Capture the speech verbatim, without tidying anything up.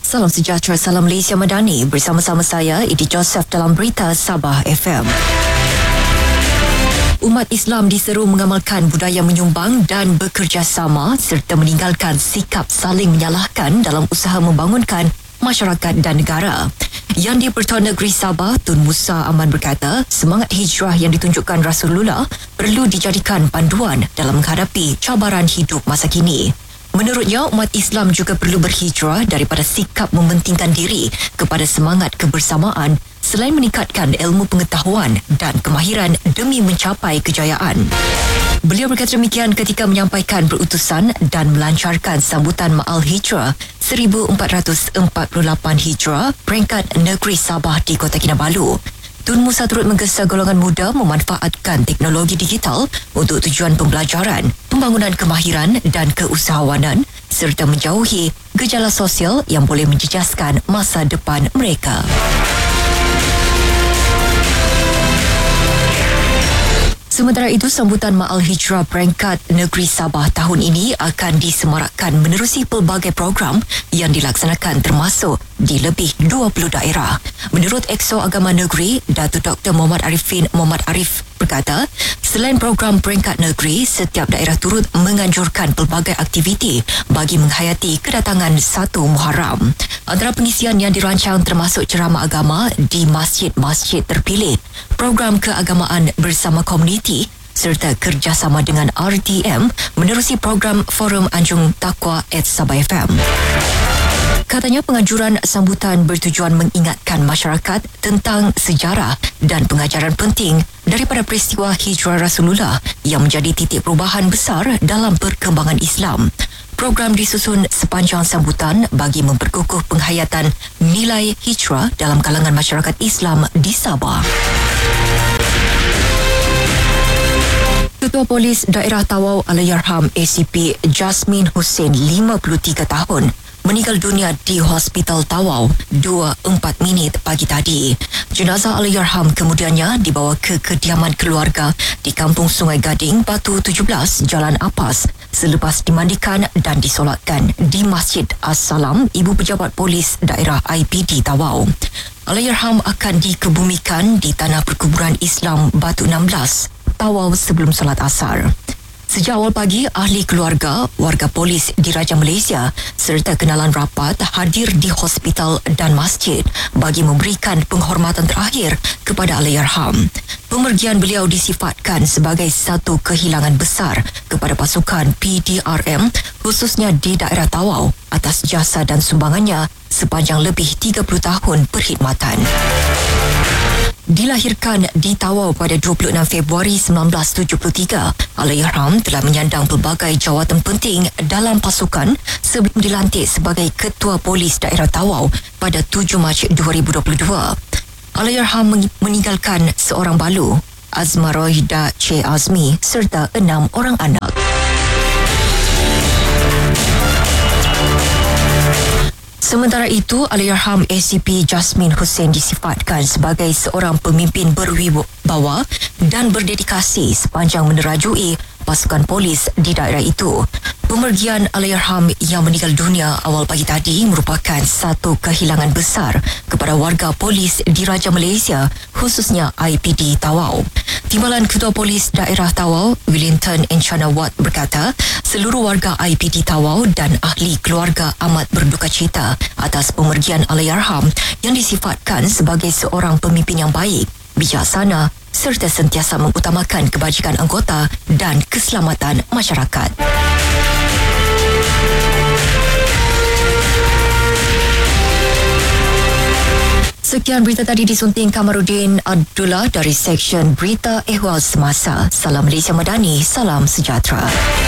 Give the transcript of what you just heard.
Salam sejahtera, salam Malaysia Madani. Bersama-sama saya, Edi Joseph dalam Berita Sabah F M. Umat Islam diseru mengamalkan budaya menyumbang dan bekerjasama serta meninggalkan sikap saling menyalahkan dalam usaha membangunkan masyarakat dan negara. Yang di-Pertuan Negeri Sabah, Tun Musa Aman berkata, semangat hijrah yang ditunjukkan Rasulullah perlu dijadikan panduan dalam menghadapi cabaran hidup masa kini. Menurutnya, umat Islam juga perlu berhijrah daripada sikap mementingkan diri kepada semangat kebersamaan selain meningkatkan ilmu pengetahuan dan kemahiran demi mencapai kejayaan. Beliau berkata demikian ketika menyampaikan berutusan dan melancarkan sambutan Ma'al Hijrah seribu empat ratus empat puluh lapan Hijrah peringkat Negeri Sabah di Kota Kinabalu. Tun Musa turut menggesa golongan muda memanfaatkan teknologi digital untuk tujuan pembelajaran, pembangunan kemahiran dan keusahawanan serta menjauhi gejala sosial yang boleh menjejaskan masa depan mereka. Sementara itu, sambutan Ma'al Hijrah peringkat Negeri Sabah tahun ini akan disemarakkan menerusi pelbagai program yang dilaksanakan termasuk di lebih dua puluh daerah. Menurut Exo Agama Negeri, Datuk Doktor Muhammad Arifin Muhammad Arif berkata, selain program peringkat negeri, setiap daerah turut menganjurkan pelbagai aktiviti bagi menghayati kedatangan satu Muharram. Antara pengisian yang dirancang termasuk ceramah agama di masjid-masjid terpilih, program keagamaan bersama komuniti serta kerjasama dengan R T M menerusi program Forum Anjung Taqwa at Sabah F M. Katanya penganjuran sambutan bertujuan mengingatkan masyarakat tentang sejarah dan pengajaran penting daripada peristiwa hijrah Rasulullah yang menjadi titik perubahan besar dalam perkembangan Islam. Program disusun sepanjang sambutan bagi memperkukuh penghayatan nilai hijrah dalam kalangan masyarakat Islam di Sabah. Ketua Polis Daerah Tawau Allahyarham A C P Jasmine Hussein, lima puluh tiga tahun, meninggal dunia di Hospital Tawau dua puluh empat minit pagi tadi. Jenazah Allahyarham kemudiannya dibawa ke kediaman keluarga di Kampung Sungai Gading, Batu tujuh belas, Jalan Apas selepas dimandikan dan disolatkan di Masjid As-Salam, Ibu Pejabat Polis Daerah I P D Tawau. Allahyarham akan dikebumikan di Tanah Perkuburan Islam Batu enam belas, Tawau sebelum solat asar. Sejak awal pagi, ahli keluarga, warga polis Diraja Malaysia serta kenalan rapat hadir di hospital dan masjid bagi memberikan penghormatan terakhir kepada Allahyarham. Pemergian beliau disifatkan sebagai satu kehilangan besar kepada pasukan P D R M khususnya di daerah Tawau atas jasa dan sumbangannya sepanjang lebih tiga puluh tahun perkhidmatan. Dilahirkan di Tawau pada dua puluh enam Februari seribu sembilan ratus tujuh puluh tiga, Allahyarham telah menyandang pelbagai jawatan penting dalam pasukan sebelum dilantik sebagai Ketua Polis Daerah Tawau pada tujuh Mac dua ribu dua puluh dua. Allahyarham meninggalkan seorang balu, Azma Rohida C. Azmi serta enam orang anak. Sementara itu, Allahyarham A C P Jasmine Hussein disifatkan sebagai seorang pemimpin berwibawa dan berdedikasi sepanjang menerajui pasukan polis di daerah itu. Pemergian Allahyarham yang meninggal dunia awal pagi tadi merupakan satu kehilangan besar kepada warga polis Diraja Malaysia, khususnya I P D Tawau. Timbalan Ketua Polis Daerah Tawau, Wellington Encana Watt berkata, seluruh warga I P D Tawau dan ahli keluarga amat berduka cita atas pemergian Allahyarham yang disifatkan sebagai seorang pemimpin yang baik, bijaksana serta sentiasa mengutamakan kebajikan anggota dan keselamatan masyarakat. Sekian berita tadi disunting Kamarudin Abdullah dari Seksyen Berita Ehwal Semasa. Salam Malaysia Madani, salam sejahtera.